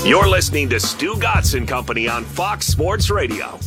You're listening to Stu Gatz and Company on Fox Sports Radio.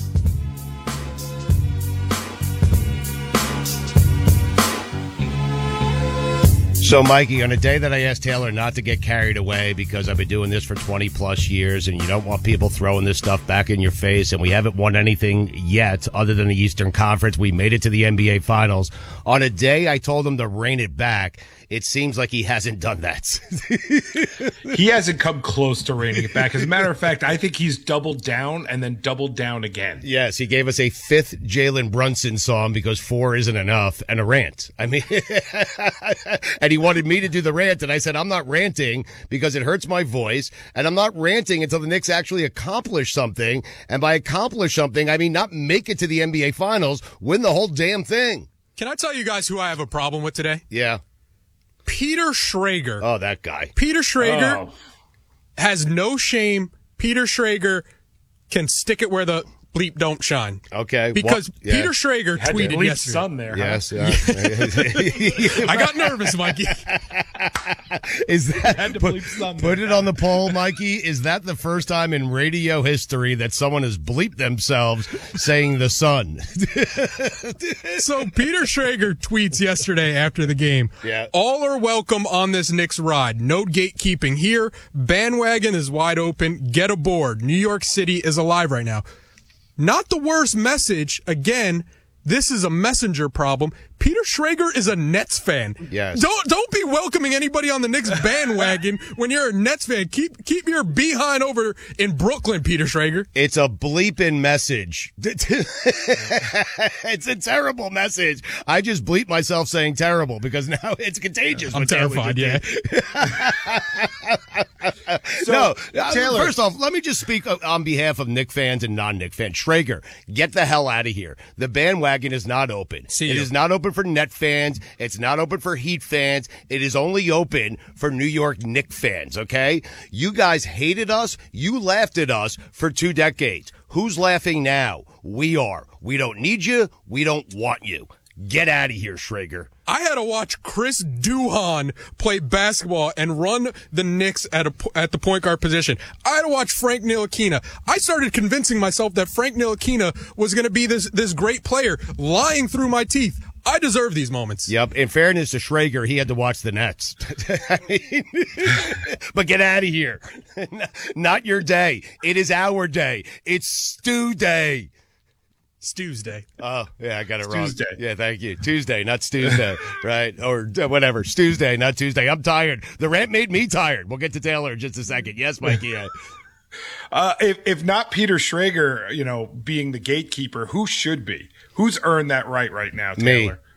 So, Mikey, on a day that I asked Taylor not to get carried away because I've been doing this for 20-plus years and you don't want people throwing this stuff back in your face, and we haven't won anything yet other than the Eastern Conference. We made it to the NBA Finals. On a day I told him to rein it back, it seems like he hasn't done that. He hasn't come close to reining it back. As a matter of fact, I think he's doubled down and then doubled down again. Yes, he gave us a fifth Jalen Brunson song because 4 isn't enough, and a rant. I mean, and he wanted me to do the rant, and I said, I'm not ranting because it hurts my voice, and I'm not ranting until the Knicks actually accomplish something. And by accomplish something, I mean not make it to the NBA Finals, win the whole damn thing. Can I tell you guys who I have a problem with today? Yeah. Peter Schrager. Oh, that guy. Peter Schrager has no shame. Peter Schrager can stick it where the bleep don't shine. Okay. Because Peter Schrager tweeted yesterday. Sun there, yes. Huh? Yeah. I got nervous, Mikey. Is that put it on the poll, Mikey? Is that the first time in radio history that someone has bleeped themselves saying the sun? So Peter Schrager tweets yesterday after the game. Yeah. All are welcome on this Knicks ride. No gatekeeping here. Bandwagon is wide open. Get aboard. New York City is alive right now. Not the worst message. Again, this is a messenger problem. Peter Schrager is a Nets fan. Yes. Don't be welcoming anybody on the Knicks bandwagon when you're a Nets fan. Keep your behind over in Brooklyn, Peter Schrager. It's a bleeping message. It's a terrible message. I just bleep myself saying terrible because now it's contagious. I'm terrified, yeah. So, Taylor, first off, let me just speak on behalf of Knick fans and non-Knick fans. Schrager, get the hell out of here. The bandwagon is not open. It is not open for Net fans. It's not open for Heat fans. It is only open for New York Knicks fans, okay? You guys hated us. You laughed at us for 2 decades. Who's laughing now? We are. We don't need you. We don't want you. Get out of here, Schrager. I had to watch Chris Duhon play basketball and run the Knicks at the point guard position. I had to watch Frank Ntilikina. I started convincing myself that Frank Ntilikina was going to be this great player, lying through my teeth. I deserve these moments. Yep. In fairness to Schrager, he had to watch the Nets. I mean, but get out of here. Not your day. It is our day. It's Stu Day. Stu's Day. Oh, yeah, I got it wrong. Tuesday. Yeah, thank you. Tuesday, not Tuesday, right? Or whatever. Tuesday, not Tuesday. I'm tired. The rant made me tired. We'll get to Taylor in just a second. Yes, Mikey. If not Peter Schrager, being the gatekeeper, who should be? Who's earned that right now, Taylor? Me.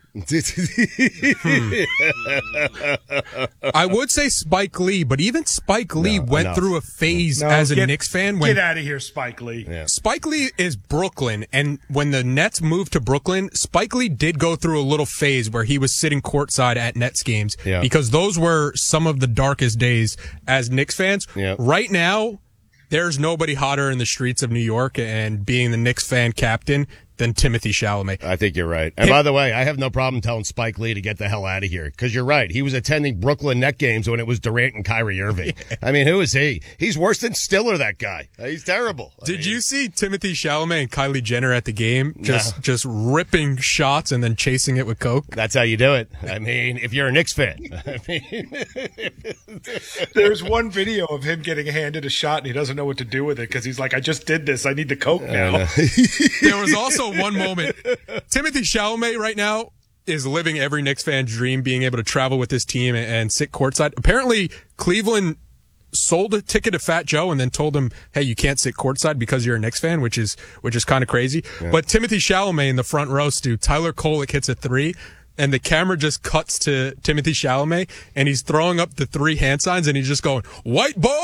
I would say Spike Lee, but even Spike Lee went through a phase as a Knicks fan. Get out of here, Spike Lee. Yeah. Spike Lee is Brooklyn, and when the Nets moved to Brooklyn, Spike Lee did go through a little phase where he was sitting courtside at Nets games because those were some of the darkest days as Knicks fans. Yeah. Right now, there's nobody hotter in the streets of New York and being the Knicks fan captain than Timothy Chalamet. I think you're right. And by the way, I have no problem telling Spike Lee to get the hell out of here because you're right. He was attending Brooklyn Net games when it was Durant and Kyrie Irving. I mean, who is he? He's worse than Stiller, that guy. He's terrible. Did you see Timothy Chalamet and Kylie Jenner at the game just ripping shots and then chasing it with Coke? That's how you do it. I mean, if you're a Knicks fan. I mean, there's one video of him getting handed a shot and he doesn't know what to do with it because he's like, I just did this. I need the Coke now. There was also one moment. Timothy Chalamet right now is living every Knicks fan dream, being able to travel with his team and sit courtside. Apparently, Cleveland sold a ticket to Fat Joe and then told him, hey, you can't sit courtside because you're a Knicks fan, which is kind of crazy. Yeah. But Timothy Chalamet in the front row, Stu, Tyler Kolek hits a 3. And the camera just cuts to Timothy Chalamet, and he's throwing up the 3 hand signs, and he's just going, white boy!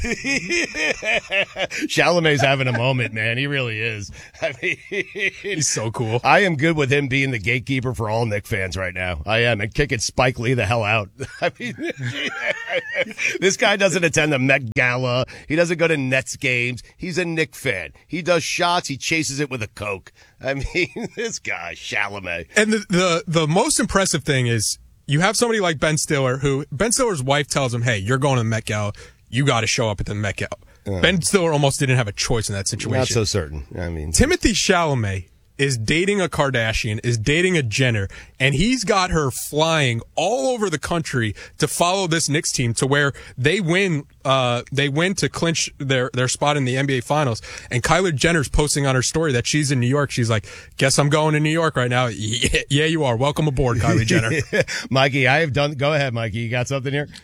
Chalamet's having a moment, man. He really is. I mean, he's so cool. I am good with him being the gatekeeper for all Knicks fans right now. I am. And kicking Spike Lee the hell out. I mean, this guy doesn't attend the Met Gala. He doesn't go to Nets games. He's a Knicks fan. He does shots. He chases it with a Coke. I mean, this guy, Chalamet. And the most impressive thing is you have somebody like Ben Stiller, who Ben Stiller's wife tells him, hey, you're going to the Met Gala. You got to show up at the Met Gala. Ben Stiller almost didn't have a choice in that situation. Not so certain. I mean, Timothée Chalamet is dating a Kardashian, is dating a Jenner, and he's got her flying all over the country to follow this Knicks team to where they win to clinch their spot in the NBA Finals. And Kylie Jenner's posting on her story that she's in New York. She's like, guess I'm going to New York right now. Yeah, you are. Welcome aboard, Kylie Jenner. Mikey, go ahead, Mikey. You got something here?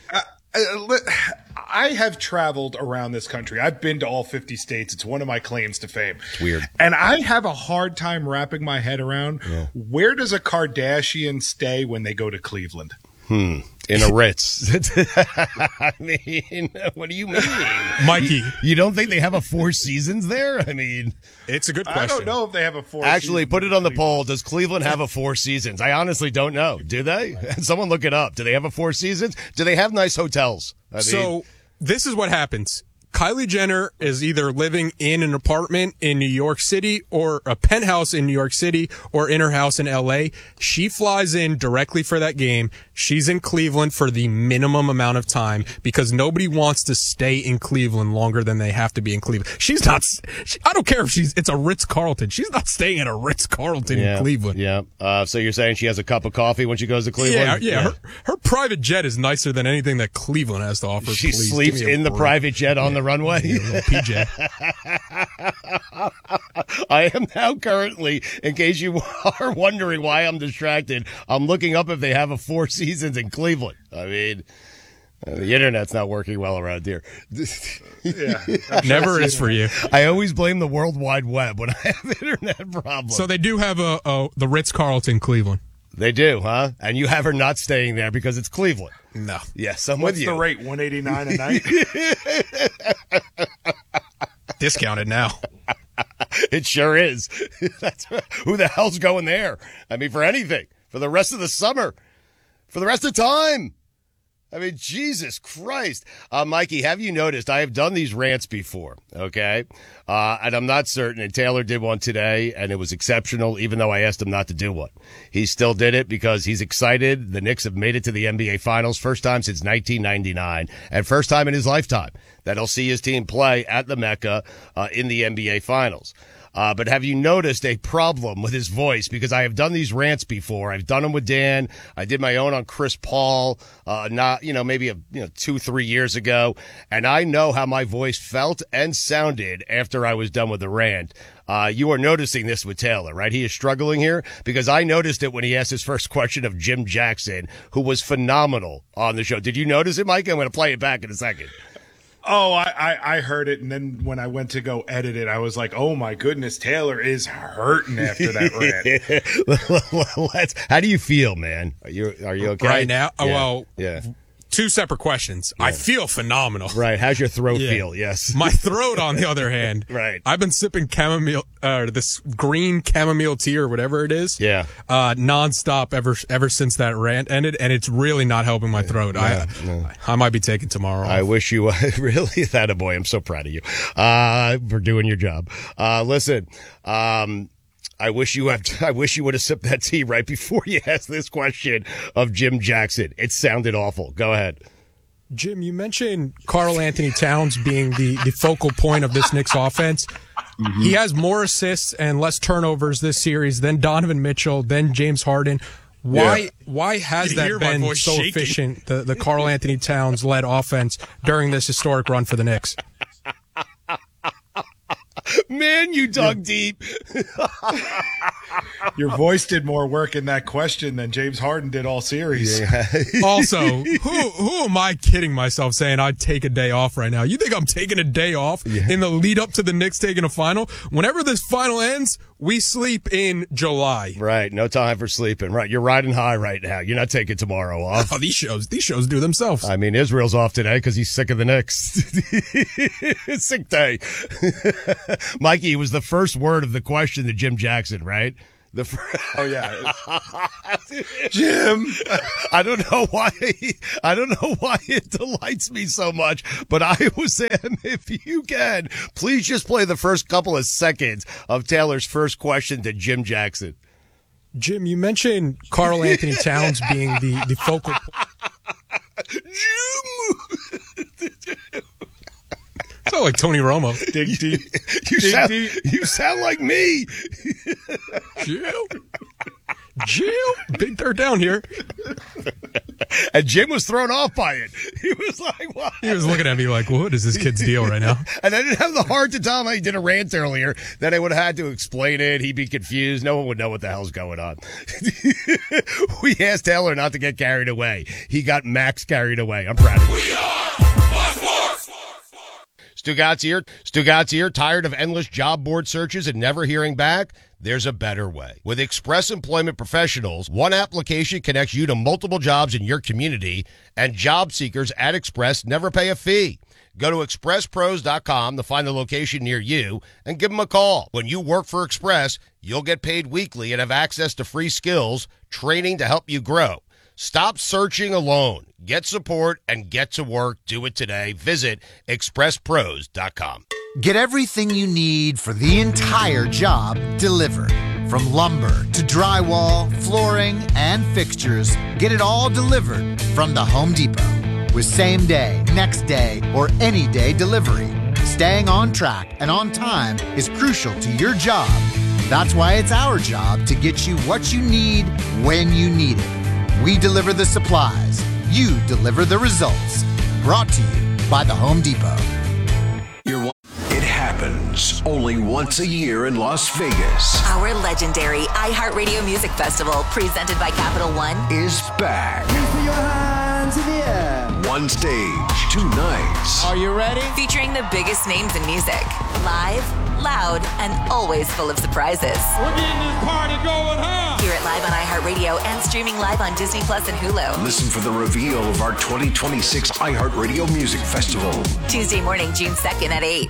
I have traveled around this country. I've been to all 50 states. It's one of my claims to fame. It's weird. And I have a hard time wrapping my head around where does a Kardashian stay when they go to Cleveland? In a Ritz. I mean, what do you mean? Mikey. You don't think they have a Four Seasons there? I mean, it's a good question. I don't know if they have a Four Actually, Seasons put it on the poll. Does Cleveland have a Four Seasons? I honestly don't know. Do they? Someone look it up. Do they have a Four Seasons? Do they have nice hotels? So this is what happens. Kylie Jenner is either living in an apartment in New York City or a penthouse in New York City or in her house in LA. She flies in directly for that game. She's in Cleveland for the minimum amount of time because nobody wants to stay in Cleveland longer than they have to be in Cleveland. I don't care if it's a Ritz-Carlton. She's not staying at a Ritz-Carlton in Cleveland. Yeah. So you're saying she has a cup of coffee when she goes to Cleveland? Yeah. Her private jet is nicer than anything that Cleveland has to offer. She sleeps in the private jet on the runway? Yeah, PJ. I am now currently, in case you are wondering why I'm distracted, I'm looking up if they have a Four Seasons in Cleveland. I mean, the internet's not working well around here. Never is for you. I always blame the World Wide Web when I have internet problems. So they do have the Ritz-Carlton Cleveland. They do, huh? And you have her not staying there because it's Cleveland. No. Yes, I'm with you. What's the rate? $189 a night? Discounted now. It sure is. Who the hell's going there? I mean, for anything. For the rest of the summer. For the rest of the time. I mean, Jesus Christ. Mikey, have you noticed I have done these rants before, okay? And I'm not certain, and Taylor did one today, and it was exceptional, even though I asked him not to do one. He still did it because he's excited. The Knicks have made it to the NBA Finals, first time since 1999, and first time in his lifetime that he'll see his team play at the Mecca in the NBA Finals. But have you noticed a problem with his voice? Because I have done these rants before. I've done them with Dan. I did my own on Chris Paul, maybe 2-3 years ago. And I know how my voice felt and sounded after I was done with the rant. You are noticing this with Taylor, right? He is struggling here because I noticed it when he asked his first question of Jim Jackson, who was phenomenal on the show. Did you notice it, Mike? I'm going to play it back in a second. Oh, I heard it, and then when I went to go edit it, I was like, oh my goodness, Taylor is hurting after that rant. How do you feel, man? Are you okay? Right now? Yeah. Well, yeah. Two separate questions. Yeah. I feel phenomenal. Right. How's your throat feel? Yes. My throat, on the other hand. Right. I've been sipping this green chamomile tea or whatever it is. Yeah. Nonstop ever since that rant ended, and it's really not helping my throat. I might be taking tomorrow off. I wish you really that a boy. I'm so proud of you for doing your job. Listen. I wish you would have sipped that tea right before you asked this question of Jim Jackson. It sounded awful. Go ahead. Jim, you mentioned Karl Anthony Towns being the focal point of this Knicks offense. Mm-hmm. He has more assists and less turnovers this series than Donovan Mitchell, than James Harden. Why has that been so efficient, the Karl Anthony Towns led offense during this historic run for the Knicks? Man, you dug deep. Your voice did more work in that question than James Harden did all series. Yeah. Also, who am I kidding myself saying I'd take a day off right now? You think I'm taking a day off in the lead up to the Knicks taking a final? Whenever this final ends, we sleep in July. Right. No time for sleeping. Right. You're riding high right now. You're not taking tomorrow off. Oh, these shows do themselves. I mean, Israel's off today because he's sick of the Knicks. Sick day. Mikey, it was the first word of the question to Jim Jackson, right? Oh yeah, Jim. I don't know why it delights me so much, but I was saying, if you can, please just play the first couple of seconds of Taylor's first question to Jim Jackson. Jim, you mentioned Karl Anthony Towns being the focal. sound like Tony Romo. Dig deep. You sound like me. Jill, big third down here. And Jim was thrown off by it. He was like, what? He was looking at me like, what is this kid's deal right now? And I didn't have the heart to tell him he did a rant earlier that I would have had to explain it. He'd be confused. No one would know what the hell's going on. We asked Taylor not to get carried away. He got Max carried away. I'm proud of you. We are Fox Sports. Stugatz here. Tired of endless job board searches and never hearing back? There's a better way. With Express Employment Professionals, one application connects you to multiple jobs in your community, and job seekers at Express never pay a fee. Go to expresspros.com to find the location near you and give them a call. When you work for Express, you'll get paid weekly and have access to free skills, training to help you grow. Stop searching alone. Get support and get to work. Do it today. Visit expresspros.com. Get everything you need for the entire job delivered. From lumber to drywall, flooring, and fixtures, get it all delivered from the Home Depot. With same day, next day, or any day delivery. Staying on track and on time is crucial to your job. That's why it's our job to get you what you need when you need it. We deliver the supplies. You deliver the results. Brought to you by the Home Depot. It happens only once a year in Las Vegas. Our legendary iHeartRadio Music Festival, presented by Capital One, Is back. Put your hands in the air. One stage, 2 nights. Are you ready? featuring the biggest names in music. Live, loud, and always full of surprises. We're getting this party going, huh? Hear it live on iHeartRadio and streaming live on Disney Plus and Hulu. Listen for the reveal of our 2026 iHeartRadio Music Festival. Tuesday morning, June 2nd at 8.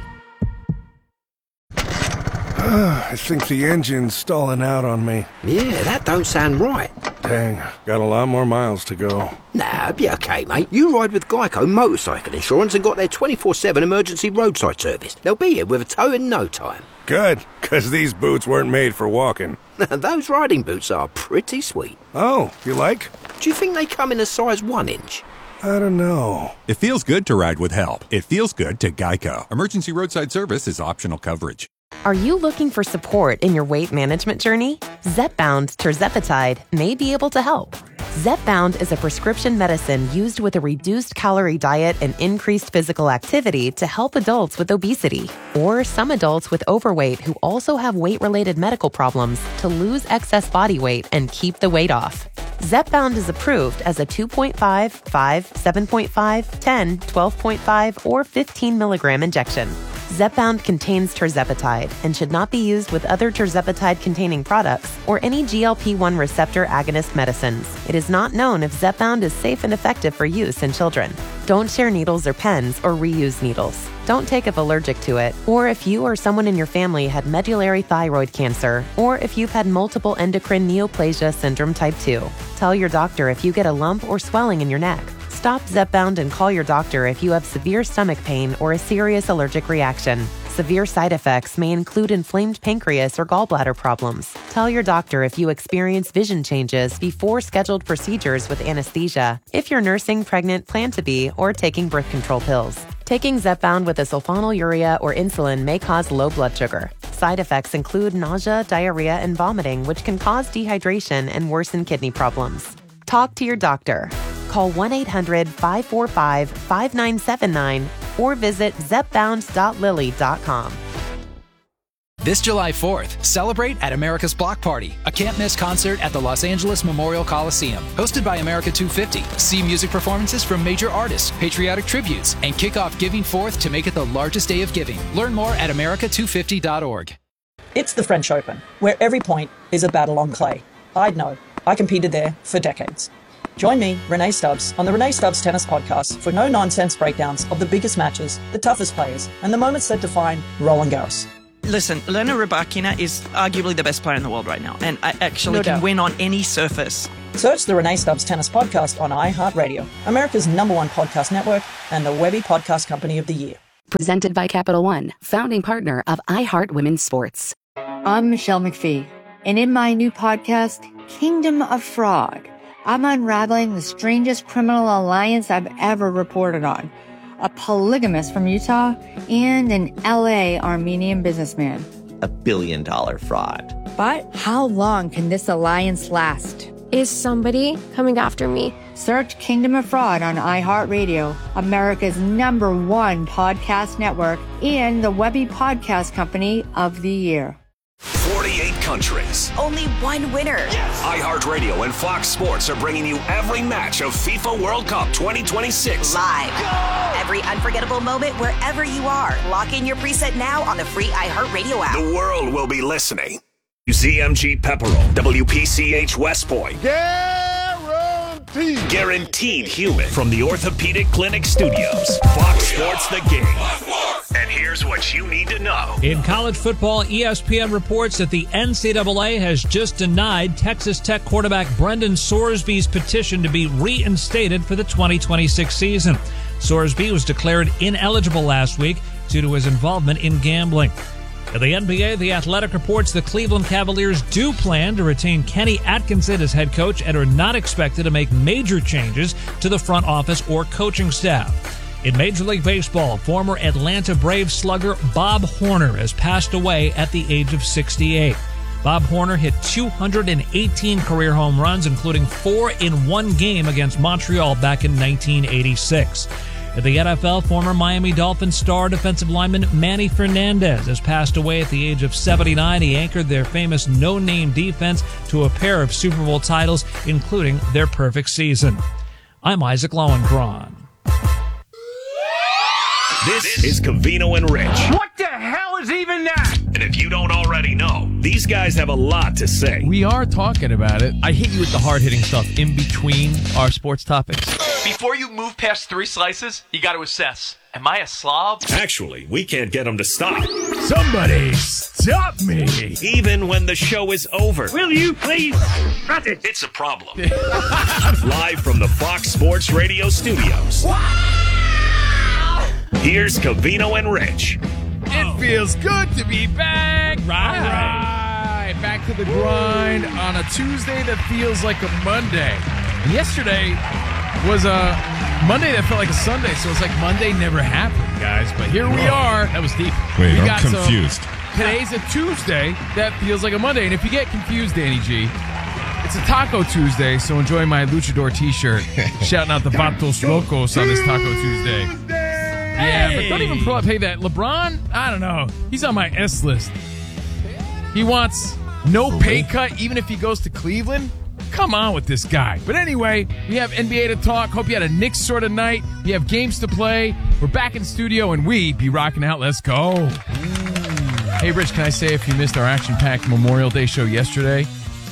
I think the engine's stalling out on me. Yeah, that don't sound right. Dang, got a lot more miles to go. Nah, be okay, mate. You ride with Geico Motorcycle Insurance and got their 24/7 emergency roadside service. They'll be here with a tow in no time. Good, because these boots weren't made for walking. Those riding boots are pretty sweet. Oh, you like? Do you think they come in a size 1 inch? I don't know. It feels good to ride with help. It feels good to Geico. Emergency roadside service is optional coverage. Are you looking for support in your weight management journey? Zepbound tirzepatide may be able to help. Zepbound is a prescription medicine used with a reduced calorie diet and increased physical activity to help adults with obesity or some adults with overweight who also have weight-related medical problems to lose excess body weight and keep the weight off. Zepbound is approved as a 2.5, 5, 7.5, 10, 12.5, or 15 milligram injection. Zepbound contains tirzepatide and should not be used with other tirzepatide-containing products or any GLP-1 receptor agonist medicines. It is not known if Zepbound is safe and effective for use in children. Don't share needles or pens or reuse needles. Don't take if allergic to it, or if you or someone in your family had medullary thyroid cancer, or if you've had multiple endocrine neoplasia syndrome type 2. Tell your doctor if you get a lump or swelling in your neck. Stop Zepbound and call your doctor if you have severe stomach pain or a serious allergic reaction. Severe side effects may include inflamed pancreas or gallbladder problems. Tell your doctor if you experience vision changes before scheduled procedures with anesthesia, if you're nursing, pregnant, plan to be, or taking birth control pills. Taking Zepbound with a sulfonylurea or insulin may cause low blood sugar. Side effects include nausea, diarrhea, and vomiting, which can cause dehydration and worsen kidney problems. Talk to your doctor. Call 1-800-545-5979 or visit zepbound.lily.com. This July 4th, celebrate at America's Block Party, a can't-miss concert at the Los Angeles Memorial Coliseum. Hosted by America 250, see music performances from major artists, patriotic tributes, and kick off Giving Forth to make it the largest day of giving. Learn more at america250.org. It's the French Open, where every point is a battle on clay. I'd know. I competed there for decades. Join me, Renee Stubbs, on the Renee Stubbs Tennis Podcast for no-nonsense breakdowns of the biggest matches, the toughest players, and the moments that define Roland Garros. Listen, Elena Rybakina is arguably the best player in the world right now, and I actually can win on any surface. Search the Renee Stubbs Tennis Podcast on iHeartRadio, America's #1 podcast network, and the Webby Podcast Company of the Year. Presented by Capital One, founding partner of iHeart Women's Sports. I'm Michelle McPhee, and in my new podcast, Kingdom of Fraud, I'm unraveling the strangest criminal alliance I've ever reported on. a polygamist from Utah, and an LA Armenian businessman. $1 billion fraud. But how long can this alliance last? Is somebody coming after me? Search Kingdom of Fraud on iHeartRadio, America's #1 podcast network, and the Webby Podcast Company of the Year. 48 countries. Only one winner. Yes. iHeartRadio and Fox Sports are bringing you every match of FIFA World Cup 2026. Live. Go! Every unforgettable moment wherever you are. Lock in your preset now on the free iHeartRadio app. The world will be listening. ZMG Pepperell, WPCH West Point. Guaranteed human. From the Orthopedic Clinic Studios. Fox Sports The Game. And here's what you need to know. In college football, ESPN reports that the NCAA has just denied Texas Tech quarterback Brendan Sorsby's petition to be reinstated for the 2026 season. Sorsby was declared ineligible last week due to his involvement in gambling. In the NBA, The Athletic reports the Cleveland Cavaliers do plan to retain Kenny Atkinson as head coach and are not expected to make major changes to the front office or coaching staff. In Major League Baseball, former Atlanta Braves slugger Bob Horner has passed away at the age of 68. Bob Horner hit 218 career home runs, including 4 in one game against Montreal back in 1986. In the NFL, former Miami Dolphins star defensive lineman Manny Fernandez has passed away at the age of 79. He anchored their famous no-name defense to a pair of Super Bowl titles, including their perfect season. I'm Isaac Lowenkron. This is Covino and Rich. What the hell is even that? And if you don't already know, these guys have a lot to say. We are talking about it. I hit you with the hard-hitting stuff in between our sports topics. Before you move past 3 slices, you got to assess. Am I a slob? Actually, we can't get them to stop. Somebody stop me. Even when the show is over. Will you please cut it? It's a problem. Live from the Fox Sports Radio studios. Here's Covino and Rich. It feels good to be back. Right. Back to the grind on a Tuesday that feels like a Monday. And yesterday was a Monday that felt like a Sunday, so it's like Monday never happened, guys. But here we are. That was deep. Wait, I'm confused. Today's a Tuesday that feels like a Monday. And if you get confused, Danny G, it's a Taco Tuesday, so enjoy my Luchador t-shirt. Shouting out the Vatos Locos on this Taco Tuesday. Yeah, but don't even pay that. LeBron, I don't know. He's on my S list. He wants no pay cut even if he goes to Cleveland. Come on with this guy. But anyway, we have NBA to talk. Hope you had a Knicks sort of night. We have games to play. We're back in studio, and we be rocking out. Let's go. Hey, Rich, can I say if you missed our action-packed Memorial Day show yesterday,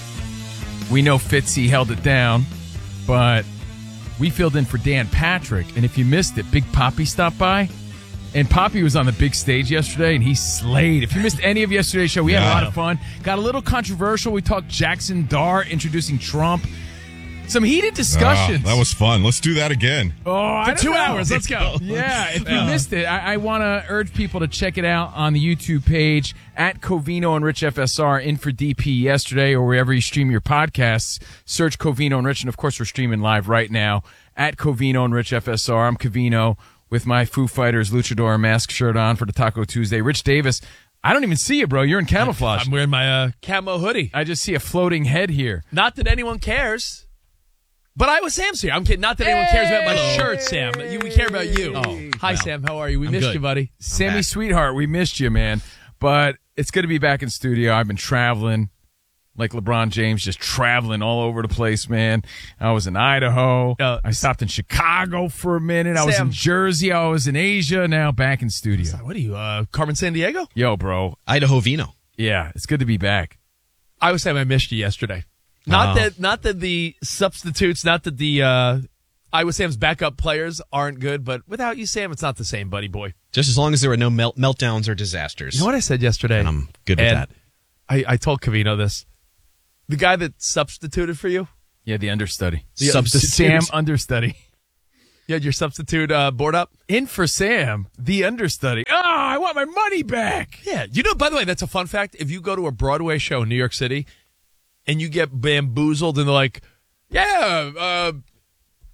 we know Fitzy held it down, but we filled in for Dan Patrick, and if you missed it, Big Poppy stopped by, and Poppy was on the big stage yesterday, and he slayed. If you missed any of yesterday's show, we had a lot of fun. Got a little controversial. We talked Jackson Dart introducing Trump. Some heated discussions. That was fun. Let's do that again. Oh, for 2 hours. Let's go. Yeah, if you missed it, I want to urge people to check it out on the YouTube page at Covino and Rich FSR, in for DP yesterday, or wherever you stream your podcasts. Search Covino and Rich, and of course we're streaming live right now at Covino and Rich FSR. I'm Covino with my Foo Fighters Luchador mask shirt on for the Taco Tuesday. Rich Davis, I don't even see you, bro. You're in camouflage. I'm wearing my camo hoodie. I just see a floating head here. Not that anyone cares. But I was Sam's here. I'm kidding. Not that anyone cares about my shirt, Sam. We care about you. Oh, hi, Sam. How are you? We missed you, buddy. Sammy, sweetheart, we missed you, man. But it's good to be back in studio. I've been traveling like LeBron James, just traveling all over the place, man. I was in Idaho. I stopped in Chicago for a minute. I was in Jersey. I was in Asia. Now back in studio. What are you, Carmen Sandiego? Yo, bro. Idaho Vino. Yeah, it's good to be back. I was saying I missed you yesterday. Not that the substitutes, not that the Iowa Sam's backup players aren't good, but without you, Sam, it's not the same, buddy boy. Just as long as there were no meltdowns or disasters. You know what I said yesterday? And I'm good with that. I told Covino this. The guy that substituted for you? Yeah, the understudy. The Sam understudy. You had your substitute board up? In for Sam, the understudy. Oh, I want my money back. Yeah. You know, by the way, that's a fun fact. If you go to a Broadway show in New York City and you get bamboozled and they're like,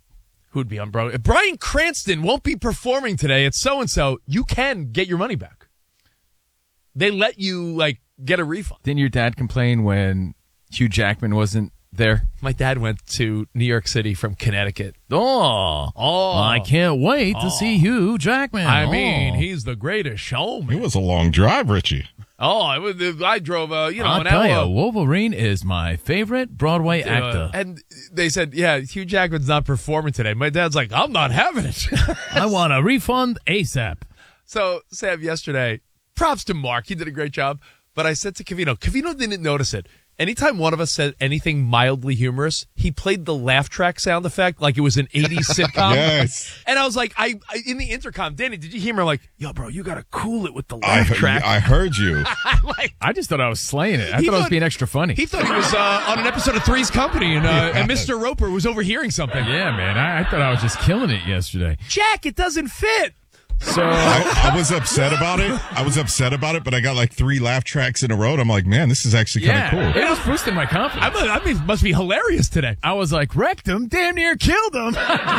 Who'd be on Broadway? If Bryan Cranston won't be performing today at so-and-so, you can get your money back. They let you, get a refund. Didn't your dad complain when Hugh Jackman wasn't there? My dad went to New York City from Connecticut. Oh, I can't wait to see Hugh Jackman. I mean, he's the greatest showman. It was a long drive, Richie. Oh, I drove, I'll an tell hour. you, Wolverine is my favorite Broadway actor. And they said, Hugh Jackman's not performing today. My dad's like, I'm not having it. I want a refund ASAP. So, Sam, yesterday, props to Mark. He did a great job. But I said to Covino didn't notice it. Anytime one of us said anything mildly humorous, he played the laugh track sound effect like it was an 80s sitcom. Yes. And I was like, I in the intercom, Danny, did you hear me? I'm like, yo, bro, you got to cool it with the laugh track. I heard you. I just thought I was slaying it. I thought I was being extra funny. He thought he was on an episode of Three's Company, and Mr. Roper was overhearing something. Yeah, man. I thought I was just killing it yesterday. Jack, it doesn't fit. So I was upset about it. But I got 3 laugh tracks in a row. And I'm like, man, this is actually kind of cool. It was boosting my confidence. I mean, it must be hilarious today. I was like, wrecked him, damn near killed him.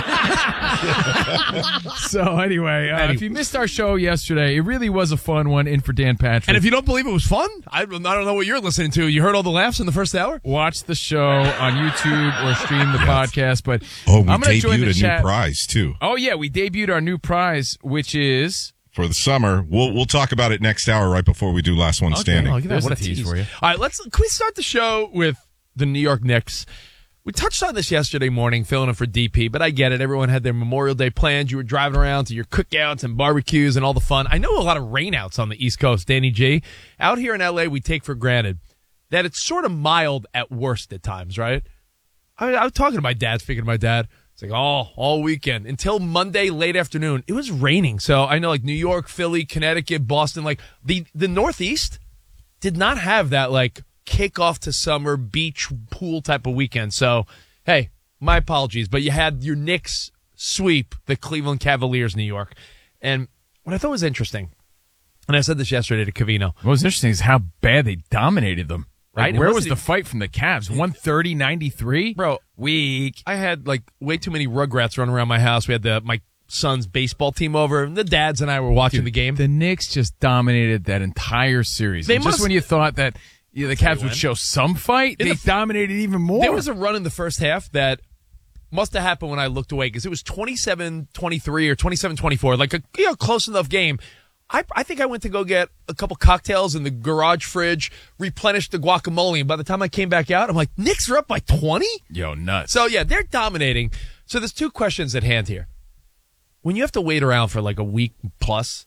So anyway, if you missed our show yesterday, it really was a fun one in for Dan Patrick. And if you don't believe it was fun, I don't know what you're listening to. You heard all the laughs in the first hour? Watch the show on YouTube or stream the podcast. But we I'm gonna join the debuted a chat. new prize, too. Oh, yeah, we debuted our new prize, which is... For the summer. We'll talk about it next hour right before we do Last One Standing. What a tease for you. All right, can we start the show with the New York Knicks? We touched on this yesterday morning, filling in for DP, but I get it. Everyone had their Memorial Day plans. You were driving around to your cookouts and barbecues and all the fun. I know a lot of rainouts on the East Coast, Danny G. Out here in L.A., we take for granted that it's sort of mild at worst at times, right? I was talking to my dad, speaking to my dad. It's like, all weekend. Until Monday, late afternoon, it was raining. So I know New York, Philly, Connecticut, Boston, the Northeast did not have that kickoff to summer beach pool type of weekend. So, hey, my apologies. But you had your Knicks sweep the Cleveland Cavaliers, New York. And what I thought was interesting, and I said this yesterday to Covino. What was interesting is how bad they dominated them. Right? Where was the fight from the Cavs? 130-93? Bro, weak. I had way too many Rugrats running around my house. We had my son's baseball team over, and the dads and I were watching the game. The Knicks just dominated that entire series. Just when you thought that the Cavs would show some fight, they dominated even more. There was a run in the first half that must have happened when I looked away, because it was 27-23 or 27-24, a close enough game. I think I went to go get a couple cocktails in the garage fridge, replenished the guacamole, and by the time I came back out, I'm like, Knicks are up by 20? Yo, nuts. So, yeah, they're dominating. So there's 2 questions at hand here. When you have to wait around for a week plus,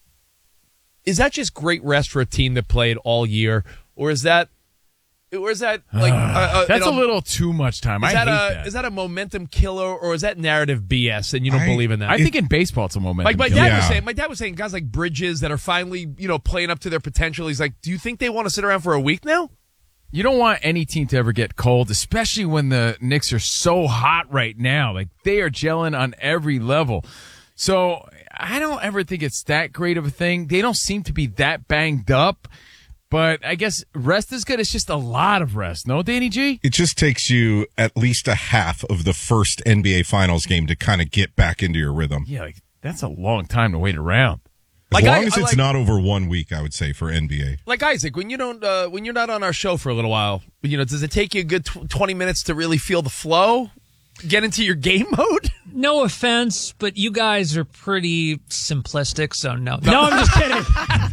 is that just great rest for a team that played all year, or is that that's a little too much time. I hate that. Is that a momentum killer, or is that narrative BS and you don't believe in that? I think in baseball it's a momentum my killer. dad was saying guys like Bridges that are finally, playing up to their potential. He's like, do you think they want to sit around for a week now? You don't want any team to ever get cold, especially when the Knicks are so hot right now. They are gelling on every level. So I don't ever think it's that great of a thing. They don't seem to be that banged up. But I guess rest is good. It's just a lot of rest. No, Danny G? It just takes you at least a half of the first NBA Finals game to kind of get back into your rhythm. Yeah, that's a long time to wait around. As long as it's not over 1 week, I would say, for NBA. Like Isaac, when you're not on our show for a little while, does it take you a good 20 minutes to really feel the flow? Get into your game mode? No offense, but you guys are pretty simplistic, so no. No, I'm just kidding.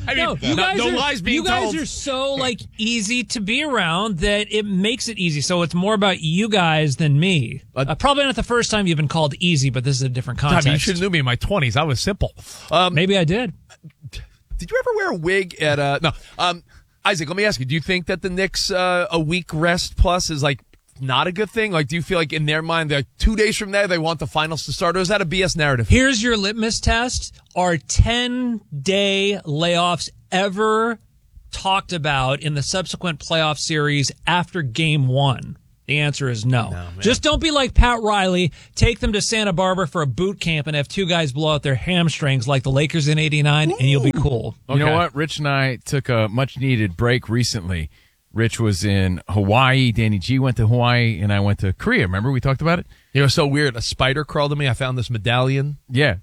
You guys are so easy to be around that it makes it easy. So it's more about you guys than me. Probably not the first time you've been called easy, but this is a different context. You should have knew me in my 20s. I was simple. Maybe I did. Did you ever wear a wig at no? Isaac, let me ask you: do you think that the Knicks a week rest plus is not a good thing? Do you feel in their mind that 2 days from there they want the finals to start, or is that a BS narrative? Here's your litmus test. Are 10-day layoffs ever talked about in the subsequent playoff series after game 1? The answer is no. Just don't be like Pat Riley. Take them to Santa Barbara for a boot camp and have 2 guys blow out their hamstrings like the Lakers in '89, and you'll be cool. You know what? Rich and I took a much-needed break recently. Rich was in Hawaii. Danny G went to Hawaii, and I went to Korea. Remember we talked about it? You know, so weird. A spider crawled on me. I found this medallion. Yeah.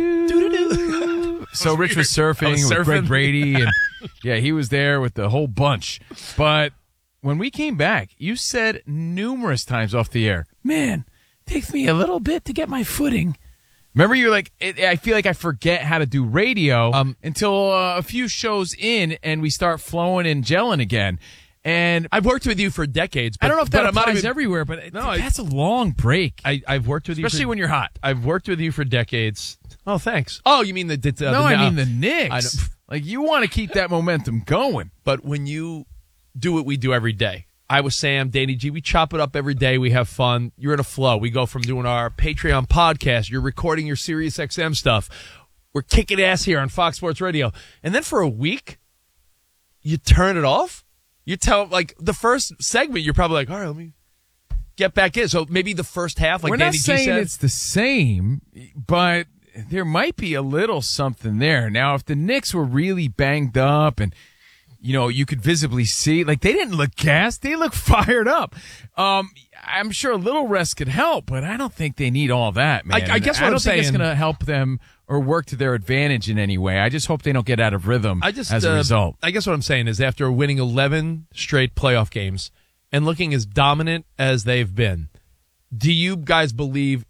So Rich was surfing with Greg Brady, and yeah, he was there with the whole bunch. But when we came back, you said numerous times off the air, man, takes me a little bit to get my footing. Remember, you're like, I feel like I forget how to do radio until a few shows in, and we start flowing and gelling again. And I've worked with you for decades. But, I don't know if that applies everywhere, but that's a long break. I've worked with you, especially when you're hot. I've worked with you for decades. Oh, thanks. Oh, you mean the no, I mean the Knicks. Like, you want to keep that momentum going. But when you do what we do every day, I was Sam, Danny G, we chop it up every day. We have fun. You're in a flow. We go from doing our Patreon podcast. You're recording your Sirius XM stuff. We're kicking ass here on Fox Sports Radio. And then for a week, you turn it off. You tell, like, the first segment, you're probably like, all right, let me get back in. So maybe the first half, like Danny G said. We're not saying it's the same, but there might be a little something there. Now, if the Knicks were really banged up and, you know, you could visibly see, like, they didn't look gassed. They look fired up. I'm sure a little rest could help, but I don't think they need all that, man. I guess what I don't I'm saying, think it's going to help them or work to their advantage in any way. I just hope they don't get out of rhythm as a result. I guess what I'm saying is after winning 11 straight playoff games and looking as dominant as they've been, do you guys believe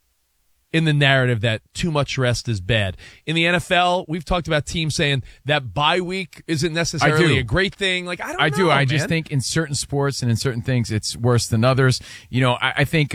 in the narrative that too much rest is bad? In the NFL, we've talked about teams saying that bye week isn't necessarily a great thing. Like, I don't know. I just think in certain sports and in certain things, it's worse than others. You know, I think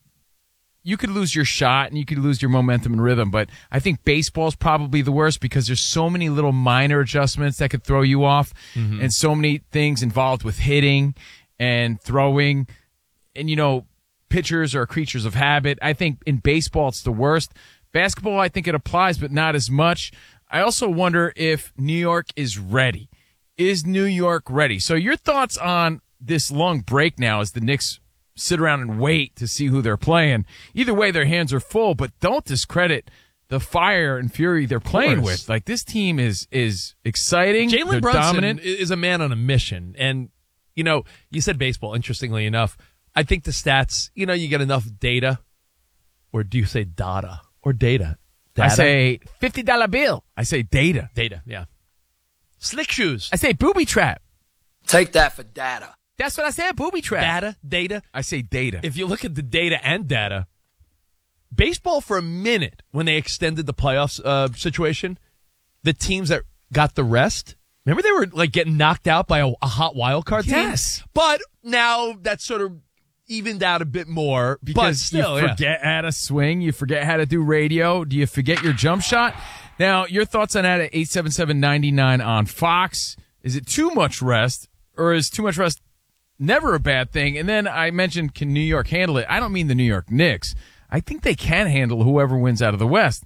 you could lose your shot and you could lose your momentum and rhythm, but I think baseball's probably the worst because there's so many little minor adjustments that could throw you off, and so many things involved with hitting and throwing, and, you know, pitchers are creatures of habit. I think in baseball it's the worst. Basketball, I think it applies, but not as much. I also wonder if New York is ready. Is New York ready? So your thoughts on this long break now as the Knicks sit around and wait to see who they're playing. Either way, their hands are full, but don't discredit the fire and fury they're playing with. Like, this team is exciting. Jalen Brunson dominant. Is a man on a mission. And, you know, you said baseball, interestingly enough. I think the stats, you know, you get enough data. Or do you say data? Or data? I say $50 bill. I say data. Data, yeah. Slick shoes. I say booby trap. Take that for data. That's what I said, booby trap. Data. I say data. If you look at the data and data, baseball for a minute, when they extended the playoffs situation, the teams that got the rest, remember they were like getting knocked out by a hot wild card team? Yes. But now that's sort of evened out a bit more. Because still, you forget how to swing. You forget how to do radio. Do you forget your jump shot? Now, your thoughts on that at 877-99 on Fox. Is it too much rest, or is too much rest never a bad thing? And then I mentioned, can New York handle it? I don't mean the New York Knicks. I think they can handle whoever wins out of the West.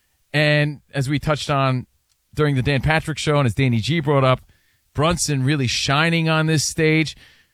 And as we touched on during the Dan Patrick show, and as Danny G brought up, Brunson really shining on this stage,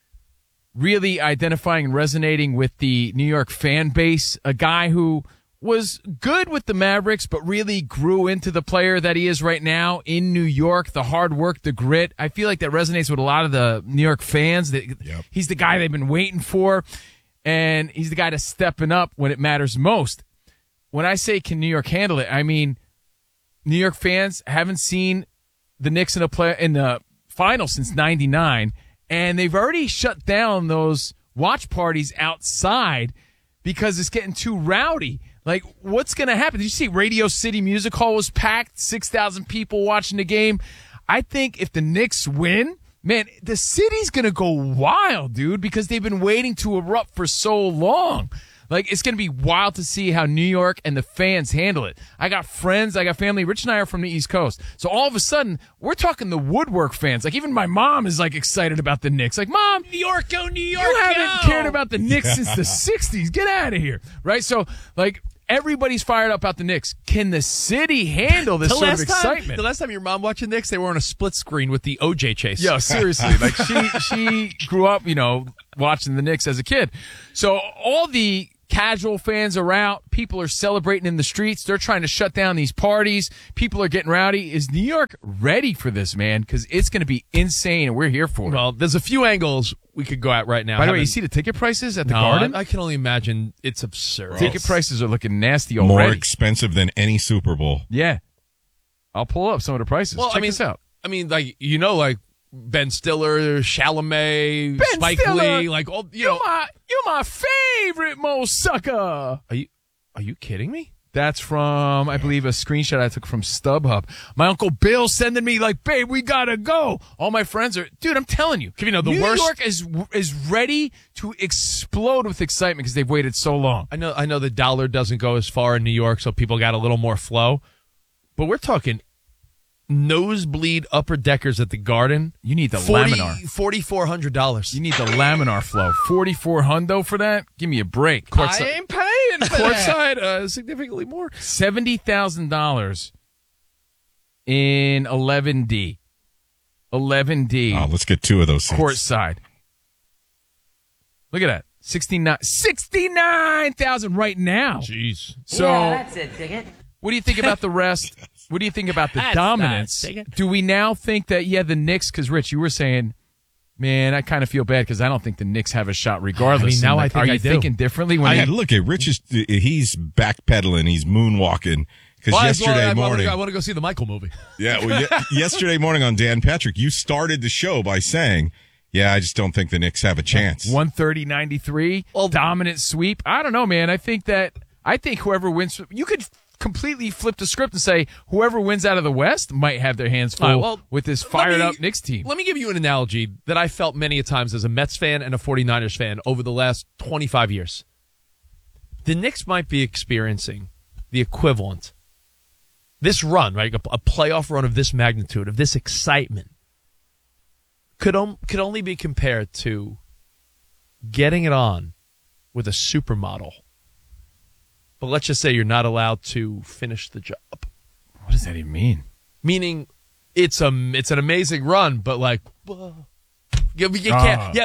really identifying and resonating with the New York fan base, a guy who was good with the Mavericks, but really grew into the player that he is right now in New York, the hard work, the grit. I feel like that resonates with a lot of the New York fans. He's the guy they've been waiting for, and he's the guy that's stepping up when it matters most. When I say can New York handle it, I mean New York fans haven't seen the Knicks in the final since '99, and they've already shut down those watch parties outside because it's getting too rowdy. Like, what's going to happen? Did you see Radio City Music Hall was packed, 6,000 people watching the game? I think if the Knicks win, man, the city's going to go wild, dude, because they've been waiting to erupt for so long. Like, it's going to be wild to see how New York and the fans handle it. I got friends, I got family. Rich and I are from the East Coast. So all of a sudden, we're talking the woodwork fans. Like, even my mom is, like, excited about the Knicks. Like, Mom, New York, go New York, you haven't cared about the Knicks since the 60s. Get out of here. Right? So, like, everybody's fired up about the Knicks. Can the city handle this sort of excitement? The last time your mom watched the Knicks, they were on a split screen with the OJ chase. Yo, seriously. Like, she grew up, you know, watching the Knicks as a kid. So all the Casual fans are out. People are celebrating in the streets. They're trying to shut down these parties. People are getting rowdy. Is New York ready for this, man? Because it's going to be insane, and we're here for it. Well, there's a few angles we could go at right now. By the way, you see the ticket prices at the Garden? I can only imagine it's absurd. Ticket prices are looking nasty already. More expensive than any Super Bowl. Yeah. I'll pull up some of the prices. Well, Check this out. I mean, like, like Ben Stiller, Chalamet, Spike Lee, like all you're my favorite, Mo sucker. Are you kidding me? That's from, I believe, a screenshot I took from StubHub. My Uncle Bill sending me like, babe, we gotta go. All my friends are, dude, I'm telling you. The New worst York is ready to explode with excitement because they've waited so long. I know the dollar doesn't go as far in New York, so people got a little more flow. But we're talking nosebleed upper deckers at the Garden. You need the laminar. $4,400. You need the laminar flow. $4,400 for that? Give me a break. I ain't paying for courtside significantly more. $70,000 in 11D. 11D. Oh, let's get 2 of those seats. Courtside. Look at that. 69,000 right now. Jeez. So that's it, ticket. What do you think about the rest? What do you think about the dominance? Do we now think that, the Knicks, because, Rich, you were saying, man, I kind of feel bad because I don't think the Knicks have a shot regardless. Now I think are you I do. thinking differently? Look at Rich. He's backpedaling. He's moonwalking. Because yesterday morning. I want to go see the Michael movie. Yeah, well, yesterday morning on Dan Patrick, you started the show by saying, I just don't think the Knicks have a chance. 130-93, dominant sweep. I don't know, man. I think whoever wins, you could completely flip the script and say whoever wins out of the West might have their hands full with this fired-up Knicks team. Let me give you an analogy that I felt many a times as a Mets fan and a 49ers fan over the last 25 years. The Knicks might be experiencing the equivalent. This run, right, a playoff run of this magnitude, of this excitement, could only be compared to getting it on with a supermodel. But let's just say you're not allowed to finish the job. What does that even mean? Meaning, it's an amazing run, but like, you can't.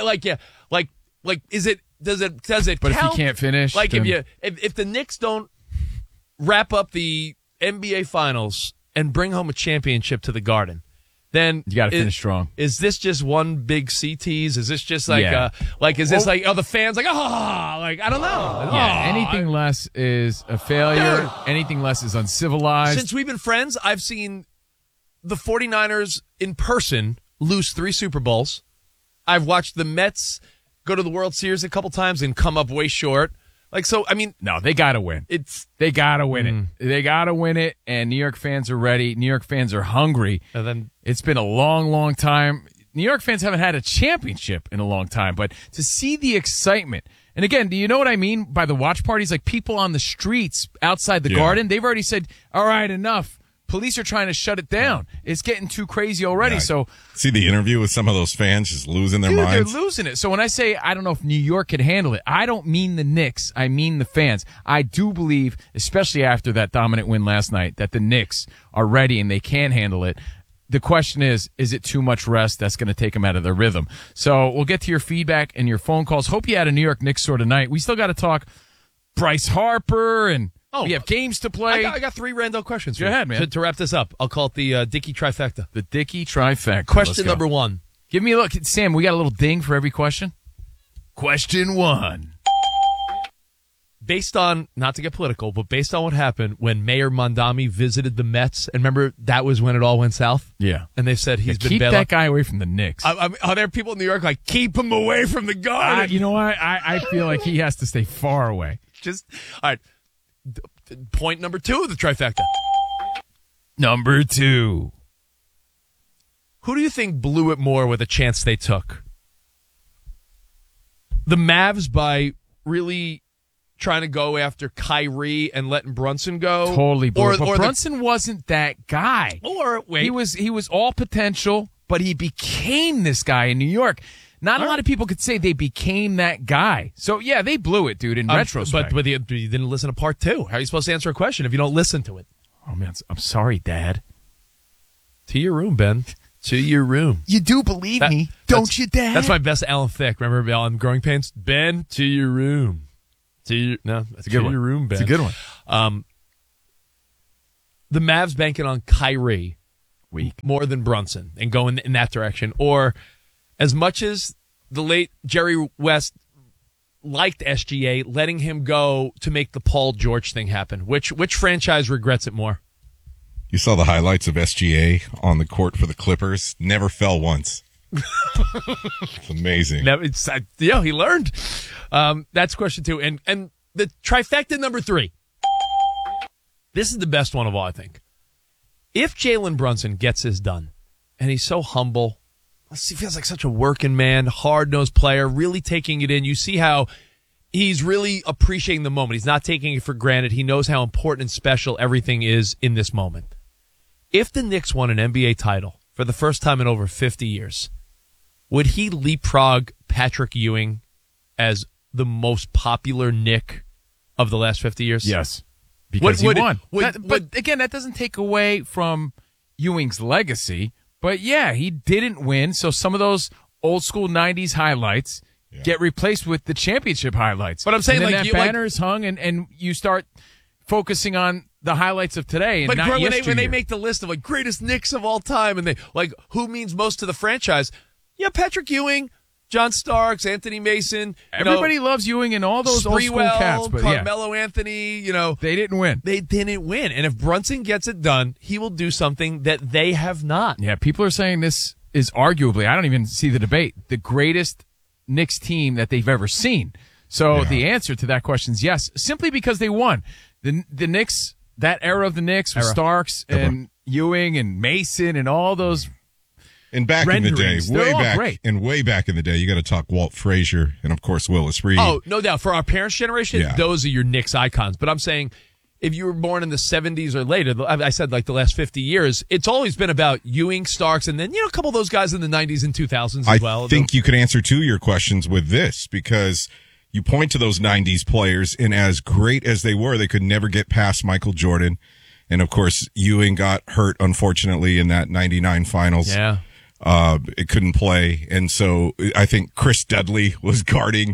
Does it? But count? If you can't finish, like then... if the Knicks don't wrap up the NBA Finals and bring home a championship to the Garden, then you got to finish strong. Is this just one big CTs? Is this just like the fans like I don't know. Anything less is a failure. Dude. Anything less is uncivilized. Since we've been friends, I've seen the 49ers in person lose 3 Super Bowls. I've watched the Mets go to the World Series a couple times and come up way short. No, they got to win. They got to win it. They got to win it, and New York fans are ready. New York fans are hungry. And then it's been a long, long time. New York fans haven't had a championship in a long time, but to see the excitement, and again, do you know what I mean by the watch parties? Like people on the streets outside the Garden, they've already said, all right, enough. Police are trying to shut it down. It's getting too crazy already. Yeah, so see the interview with some of those fans just losing their minds. They're losing it. So when I say I don't know if New York can handle it, I don't mean the Knicks. I mean the fans. I do believe, especially after that dominant win last night, that the Knicks are ready and they can handle it. The question is it too much rest that's going to take them out of their rhythm? So we'll get to your feedback and your phone calls. Hope you had a New York Knicks sort of night. We still got to talk Bryce Harper and we have games to play. I got 3 random questions. Go ahead, man. To wrap this up, I'll call it the Dickey trifecta. The Dickey trifecta. Question number 1. Give me a look. Sam, we got a little ding for every question. Question 1. Based on, not to get political, but based on what happened when Mayor Mondami visited the Mets, and remember that was when it all went south? Yeah. And they said he's been keep bailout. that guy away from the Knicks. Are there people in New York like, keep him away from the Garden? You know what? I feel like he has to stay far away. All right. Point number 2 of the trifecta. Number 2. Who do you think blew it more with a chance they took? The Mavs by really trying to go after Kyrie and letting Brunson go? Totally blew it. But Brunson wasn't that guy. Or, wait. He was all potential, but he became this guy in New York. Not a lot of people could say they became that guy. So, yeah, they blew it, dude, in retrospect. But you didn't listen to part 2. How are you supposed to answer a question if you don't listen to it? Oh, man, I'm sorry, Dad. To your room, Ben. To your room. You do believe me, don't you, Dad? That's my best Alan Thicke. Remember on Growing Pains? Ben, to your room. That's a good one. Your room, Ben. It's a good one. The Mavs banking on Kyrie more than Brunson and going in that direction. Or as much as the late Jerry West liked SGA, letting him go to make the Paul George thing happen. Which franchise regrets it more? You saw the highlights of SGA on the court for the Clippers. Never fell once. It's amazing. He learned. That's question 2. And the trifecta number 3. This is the best one of all, I think. If Jalen Brunson gets this done, and he's so humble, he feels like such a working man, hard-nosed player, really taking it in. You see how he's really appreciating the moment. He's not taking it for granted. He knows how important and special everything is in this moment. If the Knicks won an NBA title for the first time in over 50 years, would he leapfrog Patrick Ewing as the most popular Knick of the last 50 years? Yes. Because he won. But again, that doesn't take away from Ewing's legacy. But yeah, he didn't win. So some of those old school 90s highlights get replaced with the championship highlights. But I'm saying, and then like, that banner is hung, and you start focusing on the highlights of today. And not when they make the list of like greatest Knicks of all time, and they like who means most to the franchise, Patrick Ewing, John Starks, Anthony Mason. Everybody loves Ewing and all those old school cats. But Carmelo Anthony, they didn't win. They didn't win. And if Brunson gets it done, he will do something that they have not. Yeah, people are saying this is arguably, I don't even see the debate, the greatest Knicks team that they've ever seen. So the answer to that question is yes, simply because they won. The Knicks, that era of the Knicks with Starks and Ewing and Mason and all those. And back in the day, way back in the day, you got to talk Walt Frazier and, of course, Willis Reed. Oh, no doubt. For our parents' generation, those are your Knicks icons. But I'm saying if you were born in the 70s or later, I said like the last 50 years, it's always been about Ewing, Starks, and then, a couple of those guys in the 90s and 2000s as well. I think you can answer 2 of your questions with this because you point to those 90s players, and as great as they were, they could never get past Michael Jordan. And, of course, Ewing got hurt, unfortunately, in that 99 finals. Yeah. It couldn't play. And so I think Chris Dudley was guarding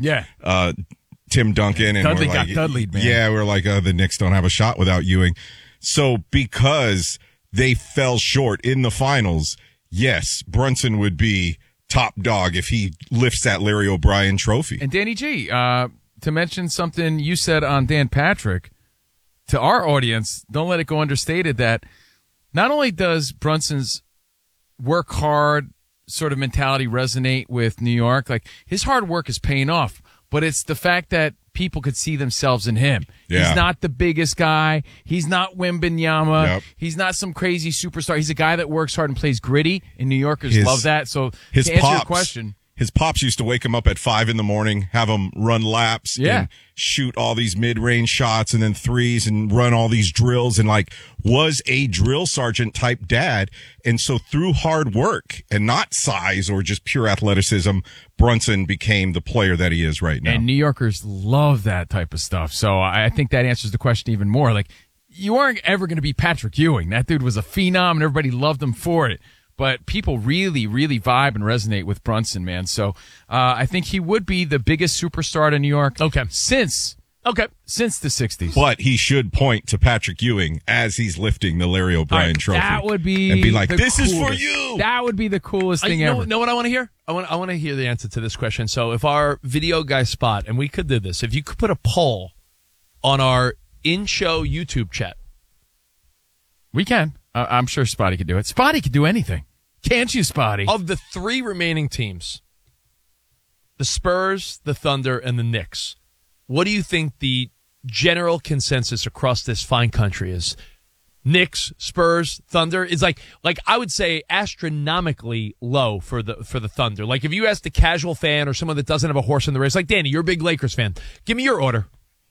Tim Duncan. And Dudley got Dudley'd, man. Yeah, we're like, the Knicks don't have a shot without Ewing. So because they fell short in the finals, yes, Brunson would be top dog if he lifts that Larry O'Brien trophy. And Danny G, to mention something you said on Dan Patrick, to our audience, don't let it go understated that not only does Brunson's work hard sort of mentality resonate with New York, like his hard work is paying off, but it's the fact that people could see themselves in him. Yeah. He's not the biggest guy. He's not Wembanyama. Yep. He's not some crazy superstar. He's a guy that works hard and plays gritty, and New Yorkers love that. So to answer your question, his pops used to wake him up at 5 a.m, have him run laps and shoot all these mid-range shots and then threes and run all these drills and was a drill sergeant type dad. And so through hard work and not size or just pure athleticism, Brunson became the player that he is right now. And New Yorkers love that type of stuff. So I think that answers the question even more. Like, you aren't ever going to be Patrick Ewing. That dude was a phenom and everybody loved him for it. But people really, really vibe and resonate with Brunson, man. So I think he would be the biggest superstar in New York since the 60s. But he should point to Patrick Ewing as he's lifting the Larry O'Brien trophy. That would be and be like, "This coolest. is for you." That would be the coolest thing ever. Know what I want to hear? I want to hear the answer to this question. So if our video guy Spot, and we could do this, if you could put a poll on our in-show YouTube chat. We can. I'm sure Spotty could do it. Spotty could do anything. Can't you, Spotty? Of the 3 remaining teams, the Spurs, the Thunder, and the Knicks, what do you think the general consensus across this fine country is? Knicks, Spurs, Thunder is like I would say astronomically low for the Thunder. Like if you ask the casual fan or someone that doesn't have a horse in the race, like Danny, you're a big Lakers fan. Give me your order.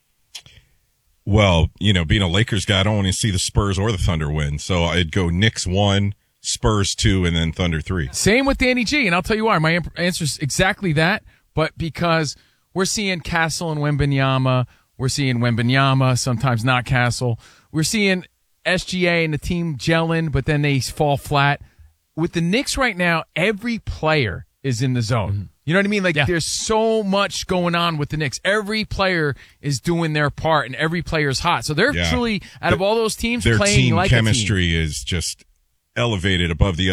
Well, being a Lakers guy, I don't want to see the Spurs or the Thunder win. So I'd go Knicks 1, Spurs 2, and then Thunder 3. Same with Danny G, and I'll tell you why. My answer is exactly that, but because we're seeing Castle and Wembanyama, we're seeing Wembanyama, sometimes not Castle. We're seeing SGA and the team gelling, but then they fall flat. With the Knicks right now, every player is in the zone. You know what I mean? Like, there's so much going on with the Knicks. Every player is doing their part, and every player is hot. So they're truly, out of all those teams, their playing team like a team. chemistry is just elevated above the